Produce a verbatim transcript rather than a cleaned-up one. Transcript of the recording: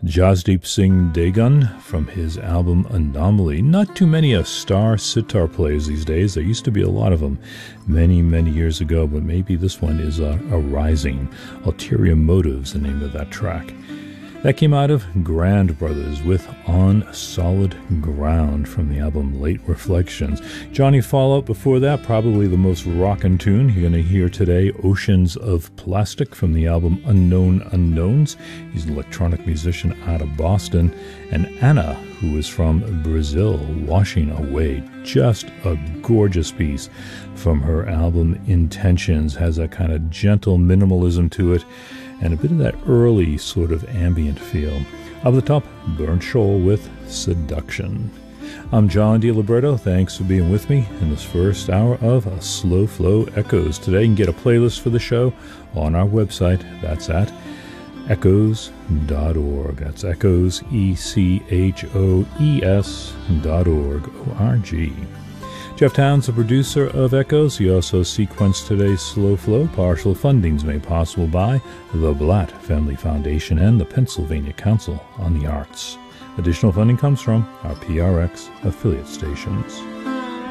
Jasdeep Singh Degan from his album Anomaly. Not too many uh, star sitar players these days. There used to be a lot of them many, many years ago, but maybe this one is uh, a rising. Ulterior Motives, the name of that track. That came out of Grand Brothers with On Solid Ground from the album Late Reflections. Johnny Fallout before that, probably the most rockin' tune you're going to hear today, Oceans of Plastic from the album Unknown Unknowns. He's an electronic musician out of Boston. And Anna, who is from Brazil, Washing Away. Just a gorgeous piece from her album Intentions. Has a kind of gentle minimalism to it, and a bit of that early sort of ambient feel. Up the top, Burnt Shoal with Seduction. I'm John DiLiberto. Thanks for being with me in this first hour of Slow Flow Echoes. Today you can get a playlist for the show on our website. That's at echoes dot org. That's echoes, E C H O E S dot org, O R G. Jeff Towns, the producer of Echoes. He also sequenced today's Slow Flow. Partial fundings made possible by the Blatt Family Foundation and the Pennsylvania Council on the Arts. Additional funding comes from our P R X affiliate stations.